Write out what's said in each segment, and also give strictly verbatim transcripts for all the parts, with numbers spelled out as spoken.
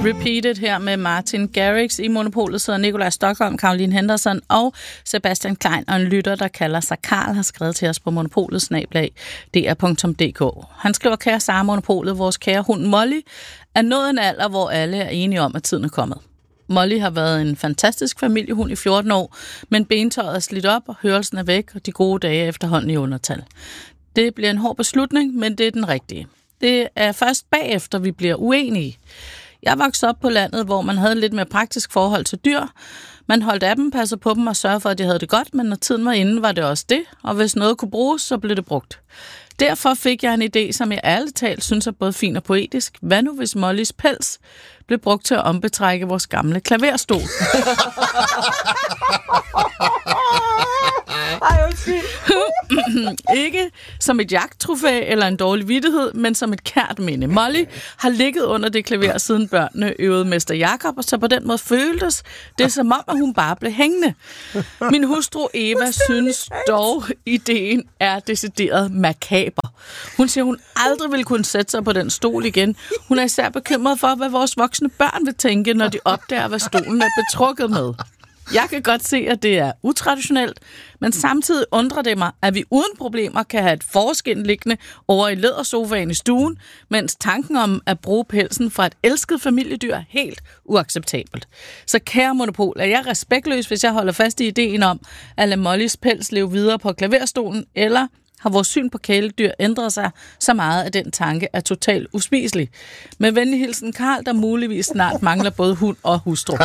Repeated her med Martin Garrix. I Monopolet sidder Nikolaj Stockholm, Caroline Henderson og Sebastian Klein, og en lytter, der kalder sig Karl, har skrevet til os på monopolet snabel-a d r punktum d k. Han skriver: kære Sara Monopolet, vores kære hund Molly er nået en alder, hvor alle er enige om, at tiden er kommet. Molly har været en fantastisk familiehund i fjorten år, men bentøjet er slidt op, og hørelsen er væk, og de gode dage efterhånden i undertal. Det bliver en hård beslutning, men det er den rigtige. Det er først bagefter, vi bliver uenige. Jeg voksede op på landet, hvor man havde lidt mere praktisk forhold til dyr. Man holdt af dem, passede på dem og sørgede for, at de havde det godt, men når tiden var inde, var det også det, og hvis noget kunne bruges, så blev det brugt. Derfor fik jeg en idé, som jeg ærligt talt synes er både fin og poetisk. Hvad nu, hvis Mollys pels blev brugt til at ombetrække vores gamle klaverstol? Ikke som et jagttrofæ eller en dårlig vittighed, men som et kært minde. Molly har ligget under det klaver, siden børnene øvede Mester Jakob, og så på den måde føltes det som om, at hun bare blev hængende. Min hustru Eva synes dog, ideen er decideret makaber. Hun siger, hun aldrig vil kunne sætte sig på den stol igen. Hun er især bekymret for, hvad vores voksne børn vil tænke, når de opdager, hvad stolen er betrukket med. Jeg kan godt se, at det er utraditionelt, men samtidig undrer det mig, at vi uden problemer kan have et forskin liggende over i lædersofaen i stuen, mens tanken om at bruge pelsen fra et elsket familiedyr er helt uacceptabelt. Så kære Monopol, er jeg respektløs, hvis jeg holder fast i ideen om at lade Mollys pels leve videre på klaverstolen, eller har vores syn på kæledyr ændret sig så meget, at den tanke er totalt uspiselig. Med venlig hilsen Karl, der muligvis snart mangler både hund og hustru.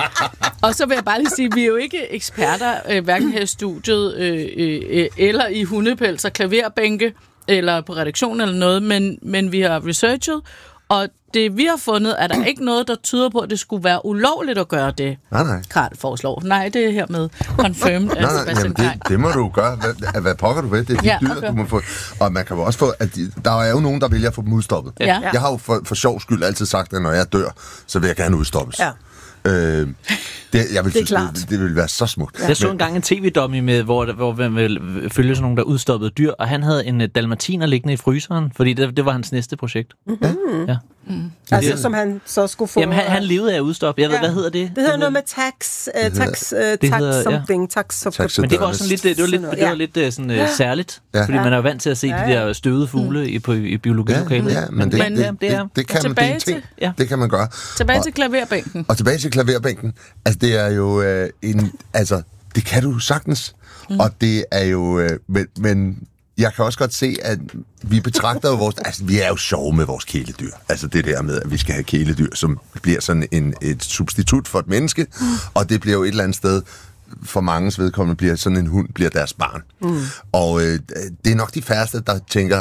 Og så vil jeg bare lige sige, at vi er jo ikke eksperter, øh, hverken her i studiet, øh, øh, eller i hundepels og klaverbænke, eller på redaktion eller noget, men, men vi har researchet, og det vi har fundet, er der ikke noget, der tyder på, at det skulle være ulovligt at gøre det. Nej, nej. Karl foreslår. Nej, det er hermed confirmed af Sebastian Klein. Det, det må du gøre. Hvad, hvad pokker du ved? Det er de ja, dyr, okay. du må få. Og man kan jo også få, at de, der er jo nogen, der vælger at få dem udstoppet. Ja. Jeg har jo for, for sjov skyld altid sagt, at når jeg dør, så vil jeg gerne udstoppes. Ja. Øh, det, jeg vil det, synes, det, det ville være så smukt. Jeg så engang en tv-dummy med, hvor, hvor man ville følge sådan nogle, der udstoppede dyr, og han havde en dalmatiner liggende i fryseren, fordi det, det var hans næste projekt. Mm-hmm. Ja. Mm. Altså, det, som han så skulle få... Jamen, han, han levede af at udstoppe. Jeg ved, ja. hvad hedder det? Det hedder noget med tax, uh, tax, uh, tax hedder, something, ja. tax something. Men det var også sådan lidt, det var lidt, det var lidt ja. sådan, uh, særligt, ja. fordi man er jo vant til at se ja. de der støvede fugle mm. i, på, i biologilokalet. Ja, ja, men det, men, det, det, det, er, det, kan man, det er en ting. Ja. Det kan man gøre. Tilbage til klaverbænken. Og tilbage til klaverbænken. Altså, det er jo øh, en... Altså, det kan du sagtens. Mm. Og det er jo... Øh, men, men jeg kan også godt se, at vi betragter jo vores... Altså, vi er jo sjove med vores kæledyr. Altså, det der med, at vi skal have kæledyr, som bliver sådan en, et substitut for et menneske. Mm. Og det bliver jo et eller andet sted... For manges vedkommende bliver sådan en hund bliver deres barn. Mm. Og øh, det er nok de færreste, der tænker...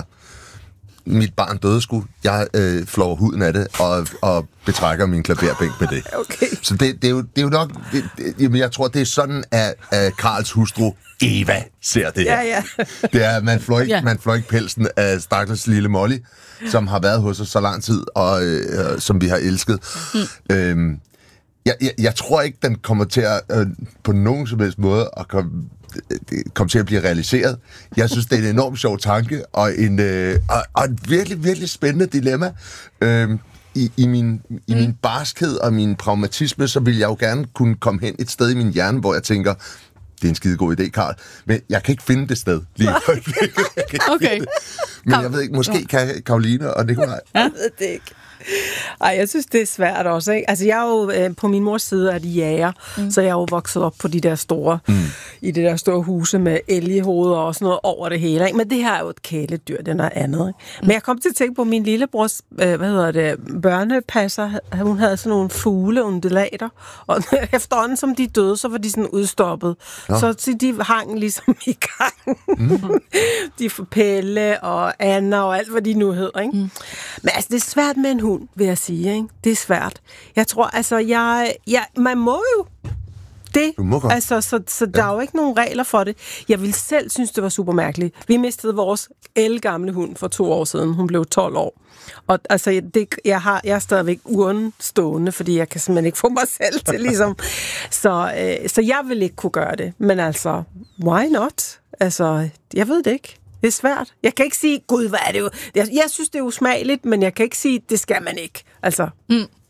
Mit barn døde sgu. Jeg øh, flår huden af det og, og betrækker min klaverbænk med det. Okay. Så det, det, er jo, det er jo nok... Det, det, jamen, jeg tror, det er sådan, at, at Karls hustru Eva ser det her. Ja, ja. Det er, man flår ikke, ja. man flår ikke pelsen af stakkels lille Molly, som har været hos os så lang tid, og øh, som vi har elsket. Mm. Øhm, jeg, jeg, jeg tror ikke, den kommer til at øh, på nogen som helst måde at komme... det kom til at blive realiseret. Jeg synes, det er en enormt sjov tanke, og, en, øh, og, og et virkelig, virkelig spændende dilemma. Øh, i, i, min, I min barskhed og min pragmatisme, så vil jeg jo gerne kunne komme hen et sted i min hjerne, hvor jeg tænker, det er en skide god idé, Karl, men jeg kan ikke finde det sted lige i øjeblikket. Okay. Men jeg ved ikke, måske kan Karoline og Nikolaj. Ja. Jeg ved det ikke. Ej, jeg synes, det er svært også, ikke? Altså, jeg er jo, øh, på min mors side er de jæger, mm. så jeg er jo vokset op på de der store, mm. i det der store huse med elgehoveder og sådan noget over det hele, ikke? Men det her er jo et kæledyr, det er noget andet, ikke? Men jeg kom til at tænke på min lillebrors, øh, hvad hedder det, børnepasser, hun havde sådan nogle fugle, undulater, og efterhånden som de døde, så var de sådan udstoppet. Ja. Så de hang ligesom i gang. Mm. De får Pelle og Anna og alt, hvad de nu hedder, ikke? Mm. Men altså, det er svært med en hund, vil jeg sige, ikke? Det er svært. Jeg tror, altså, jeg, jeg, man må jo det. Du må godt. Altså, så, så der ja. er jo ikke nogen regler for det. Jeg ville selv synes, det var super mærkeligt. Vi mistede vores ældgamle hund for to år siden. Hun blev tolv år. Og altså, det, jeg, har, jeg er stadigvæk uren stående, fordi jeg kan simpelthen ikke få mig selv til, ligesom. Så, øh, så jeg vil ikke kunne gøre det. Men altså, why not? Altså, jeg ved det ikke. Det er svært. Jeg kan ikke sige, gud, hvad er det jo? Jeg, jeg synes, det er usmageligt, men jeg kan ikke sige, det skal man ikke. Altså, mm.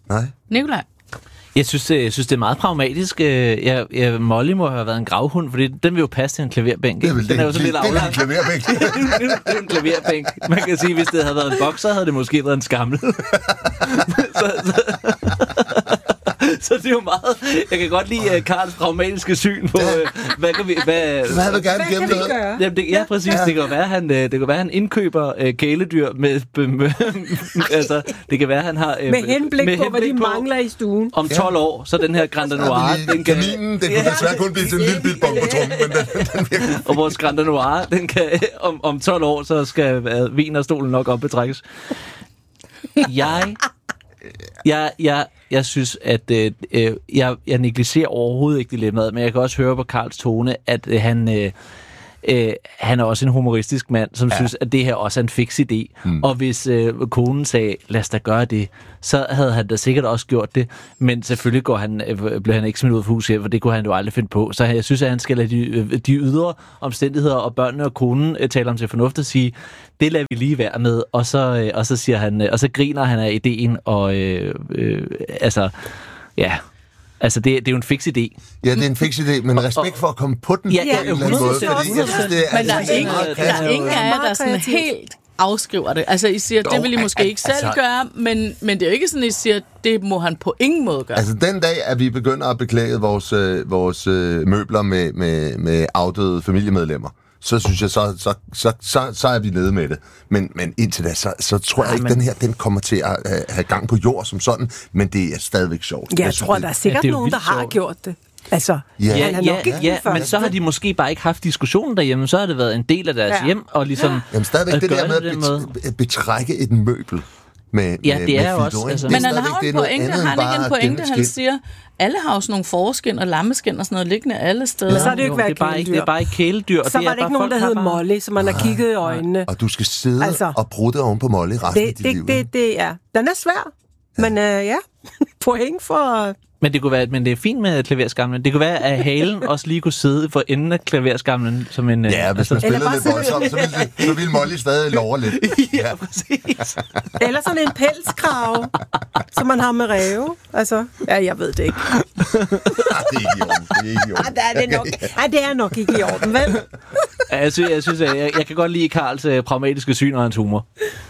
Nej. Nikolaj? Jeg synes, det, jeg synes, det er meget pragmatisk. Jeg, jeg, Molly må have været en gravhund, fordi den vil jo passe til en klaverbænk. Det er vel den det, er jo så det, lidt det er aflang. en klaverbænk. Det er en klaverbænk. Man kan sige, hvis det havde været en bokser, havde det måske været en skammel. så, så, så det er jo meget... Jeg kan godt lide uh, Karls pragmatiske syn på, uh, hvad kan vi... Hvad, Hvad vil gerne Hvad gemme kan vi noget? gøre? Jamen det, ja, præcis. Ja. Det kan jo være, han, det kan være, han indkøber uh, kæledyr med... med altså, det kan være, han har... Uh, Med henblik med på, hvad de henblik på, mangler i stuen. om tolv år, så den her Grand Noir... Den kan, Kaminen, den kunne desværre kun blive til en lille bit bong på trummen, men den, den virker. og vores Grand Noir, den kan... Om, om tolv år, så skal uh, vinerstolen nok op betrækkes. Jeg... Jeg, jeg, jeg synes, at øh, jeg, jeg negligerer overhovedet ikke dilemmaet, men jeg kan også høre på Karls tone, at øh, han, øh, øh, han er også en humoristisk mand, som ja. synes, at det her også er en fix idé. Mm. Og hvis øh, konen sagde, lad os da gøre det, så havde han da sikkert også gjort det. Men selvfølgelig går han, øh, blev han ikke smidt ud af huset, for det kunne han jo aldrig finde på. Så jeg synes, at han skal lade de, de ydre omstændigheder og børnene og konen øh, tale om til fornuft og sige, det lader vi lige være med, og så, øh, og så siger han, øh, og så griner han af ideen, og øh, øh, altså, ja, altså det, det er jo en fix idé. Ja, det er en fix idé, men respekt for at komme på den. Ja, på ja, en eller anden måde, fordi jeg synes, det er, Men der altså, er ingen, meget der er kreativt. ingen af jer, der sådan helt afskriver det. Altså, I siger, det vil I måske ikke selv altså- gøre, men, men det er jo ikke sådan, I siger, det må han på ingen måde gøre. Altså, den dag, at vi begynder at beklæde vores, øh, vores øh, møbler med, med, med afdøde familiemedlemmer, så synes jeg, så, så, så, så, så er vi nede med det. Men, men indtil da, så, så tror jeg Ja, ikke, men- den her, den kommer til at uh, have gang på jord som sådan, men det er stadigvæk sjovt. Jeg synes, tror, det- der er sikkert det er jo nogen, der vildt har sjovt. gjort det. Altså, Ja. han er Ja, nok ikke ja, den første. men så har de måske bare ikke haft diskussionen derhjemme, så har det været en del af deres Ja. hjem, og ligesom... Jamen stadigvæk at det gøre der med på den at måde. bet- betrække et møbel med, Ja, med, det er med jo Fido, også, ikke? altså- Det er Men han stadigvæk- har det jo er en noget pointe, andet end han har ikke bare en pointe, gennem han skidt. siger, alle har jo sådan nogle fåreskin og lammeskin og sådan noget liggende alle steder. Men så er det jo ikke det er været bare ikke, det er kæledyr. bare ikke kæledyr. og Så det var er det ikke bare nogen, der folk, har hed bare- Molly, som man har kigget i øjnene. Og du skal sidde Altså- og prutte oven på Molly resten af Det, dit liv. det, det, det er. Den er svær. Men øh, ja, point for... Men det kunne være, men det er fint med klaverskamlen. Det kunne være, at halen også lige kunne sidde for enden af klaverskamlen som en... Ja, hvis man Eller spillede bare lidt sådan- voldsomt, så ville, så ville Molly stadig love lidt. ja, præcis. Eller sådan en pelskrave, som man har med ræve. Altså, ja, jeg ved det ikke. Ah, det er ikke i orden. Det er ikke i orden. Ej, det er det nok. Ej, det er nok ikke i orden, vel? Ja, jeg synes, jeg, synes, jeg, jeg, jeg kan godt lide Karls uh, pragmatiske syn og hans humor.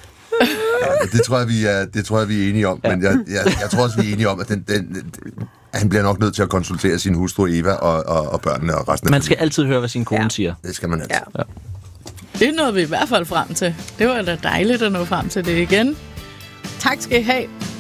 Ja, det tror jeg, vi er, det tror jeg, vi er enige om. Men jeg, jeg, jeg tror også, vi er enige om, at den, den, den, han bliver nok nødt til at konsultere sin hustru Eva og, og, og børnene og resten af Man skal familien. altid høre, hvad sin kone Ja. siger. Det skal man altid. Ja. Det nåede vi i hvert fald frem til. Det var da dejligt at nå frem til det igen. Tak skal I have.